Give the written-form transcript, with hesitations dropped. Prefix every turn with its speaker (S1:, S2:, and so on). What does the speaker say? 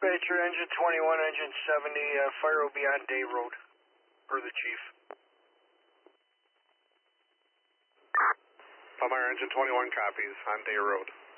S1: Dispatcher, engine 21, engine 70, fire will be on Day Road, per the chief.
S2: Palmyra, engine 21 copies, on Day Road.